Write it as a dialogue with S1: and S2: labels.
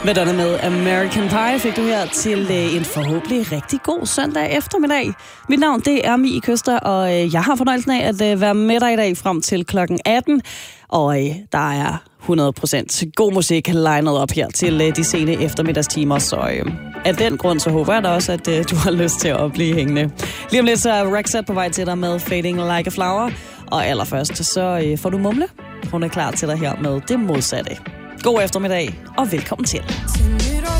S1: Madonna med American Pie fik du her til en forhåbentlig rigtig god søndag eftermiddag. Mit navn det er Mie Køster, og jeg har fornøjelsen af at være med dig i dag frem til klokken 18. Og der er 100% god musik linet op her til de sene eftermiddagstimer, så af den grund så håber jeg da også, at du har lyst til at blive hængende. Lige om lidt så er Rexat på vej til dig med Fading Like a Flower, og allerførst så får du Mumle. Hun er klar til dig her med det modsatte. God eftermiddag, og velkommen til.